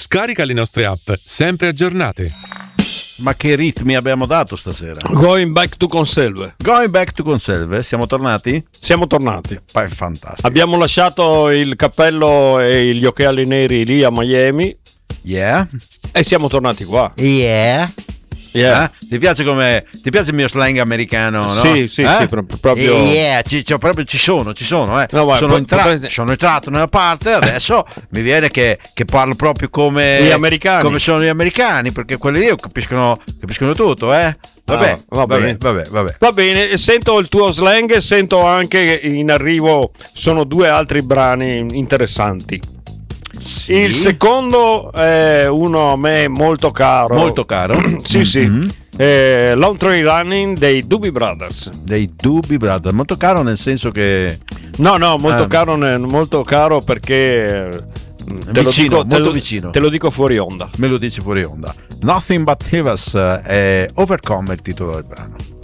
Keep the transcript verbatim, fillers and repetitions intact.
Scarica le nostre app, sempre aggiornate. Ma che ritmi abbiamo dato stasera? Going back to conserve. Going back to conserve. Siamo tornati? Siamo tornati. Poi fantastico. Abbiamo lasciato il cappello e gli occhiali neri lì a Miami. Yeah. E siamo tornati qua. Yeah. Yeah. Eh? Ti piace come ti piace il mio slang americano, no? Sì, sì, eh? sì, pro- proprio. Yeah, ci, ci, proprio ci sono, ci sono, eh. No, guarda, sono, po- entra- potresti- sono entrato nella parte, adesso mi viene che, che parlo proprio come Gli americani. come sono gli americani, perché quelli lì capiscono, capiscono tutto, eh. Vabbè, Ah, va vabbè, bene. vabbè, vabbè. Va bene, sento il tuo slang e sento anche che in arrivo sono due altri brani interessanti. Sì. Il secondo è uno a me molto caro. Molto caro. Sì, sì. Mm-hmm. Eh, Long Train Running dei Doobie Brothers. Dei Doobie Brothers, molto caro nel senso che No, no, molto Ah. caro, ne- molto caro perché eh, te lo vicino, dico, te molto lo- vicino. Te lo dico fuori onda. me lo dici fuori onda. Nothing But Heavens è Overcome il titolo del brano.